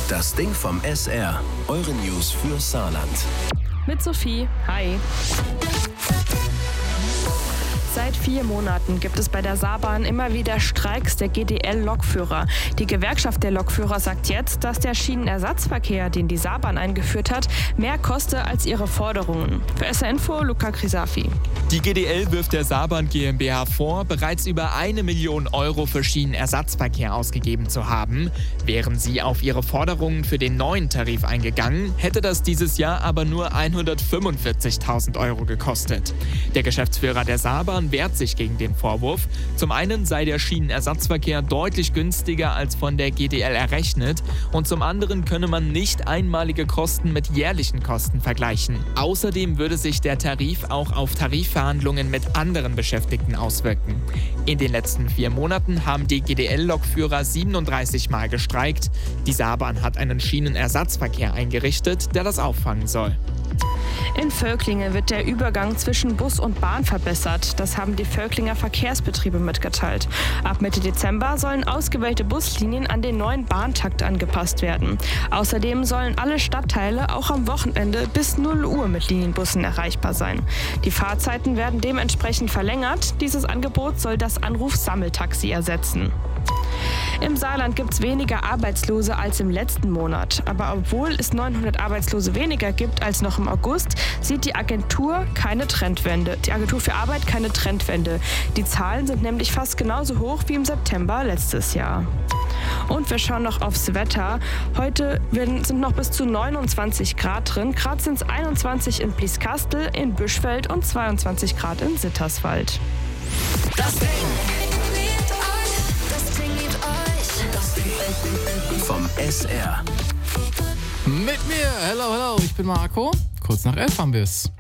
Das Ding vom SR. Eure News für Saarland. Mit Sophie. Hi. Seit 4 Monaten gibt es bei der Saarbahn immer wieder Streiks der GDL-Lokführer. Die Gewerkschaft der Lokführer sagt jetzt, dass der Schienenersatzverkehr, den die Saarbahn eingeführt hat, mehr koste als ihre Forderungen. Für SR Info, Luca Crisafi. Die GDL wirft der Saarbahn GmbH vor, bereits über 1 Million Euro für Schienenersatzverkehr ausgegeben zu haben. Wären sie auf ihre Forderungen für den neuen Tarif eingegangen, hätte das dieses Jahr aber nur 145.000 Euro gekostet. Der Geschäftsführer der Saarbahn wehrt sich gegen den Vorwurf. Zum einen sei der Schienenersatzverkehr deutlich günstiger als von der GDL errechnet und zum anderen könne man nicht einmalige Kosten mit jährlichen Kosten vergleichen. Außerdem würde sich der Tarif auch auf Tarifverhandlungen mit anderen Beschäftigten auswirken. In den letzten 4 Monaten haben die GDL-Lokführer 37 Mal gestreikt. Die Saarbahn hat einen Schienenersatzverkehr eingerichtet, der das auffangen soll. In Völklingen wird der Übergang zwischen Bus und Bahn verbessert. Das haben die Völklinger Verkehrsbetriebe mitgeteilt. Ab Mitte Dezember sollen ausgewählte Buslinien an den neuen Bahntakt angepasst werden. Außerdem sollen alle Stadtteile auch am Wochenende bis 0 Uhr mit Linienbussen erreichbar sein. Die Fahrzeiten werden dementsprechend verlängert. Dieses Angebot soll das Anruf-Sammeltaxi ersetzen. Im Saarland gibt es weniger Arbeitslose als im letzten Monat. Aber obwohl es 900 Arbeitslose weniger gibt als noch im August, sieht die Agentur keine Trendwende. Die Agentur für Arbeit keine Trendwende. Die Zahlen sind nämlich fast genauso hoch wie im September letztes Jahr. Und wir schauen noch aufs Wetter. Heute sind noch bis zu 29 Grad drin. Gerade sind es 21 in Blieskastel, in Büschfeld und 22 Grad in Sitterswald. Das Ding vom SR. Mit mir, hello, ich bin Marco. Kurz nach 11 haben wir es.